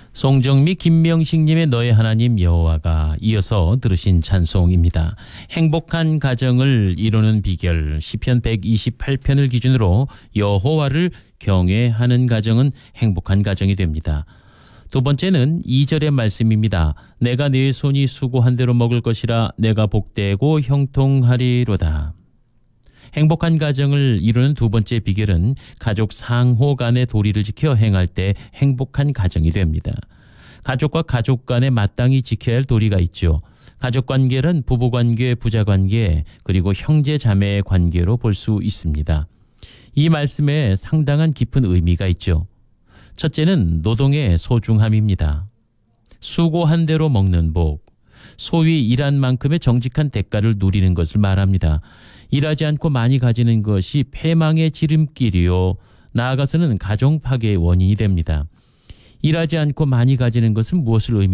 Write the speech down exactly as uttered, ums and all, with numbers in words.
송정미 김명식님의 너의 하나님 여호와가 이어서 들으신 찬송입니다. 행복한 가정을 이루는 비결 시편 백이십팔 편을 기준으로 여호와를 경외하는 가정은 행복한 가정이 됩니다. 두 번째는 이 절의 말씀입니다. 내가 네 손이 수고한 대로 먹을 것이라 내가 복되고 형통하리로다. 행복한 가정을 이루는 두 번째 비결은 가족 상호 간의 도리를 지켜 행할 때 행복한 가정이 됩니다. 가족과 가족 간에 마땅히 지켜야 할 도리가 있죠. 가족관계는 부부관계, 부자관계, 그리고 형제 자매의 관계로 볼 수 있습니다. 이 말씀에 상당한 깊은 의미가 있죠. 첫째는 노동의 소중함입니다. 수고한 대로 먹는 복, 소위 일한 만큼의 정직한 대가를 누리는 것을 말합니다. 일하지 않고 많이 가지는 것이 패망의 지름길이요, 나아가서는 가정 파괴의 원인이 됩니다. 일하지 않고 많이 가지는 것은 무엇을 의미합니까?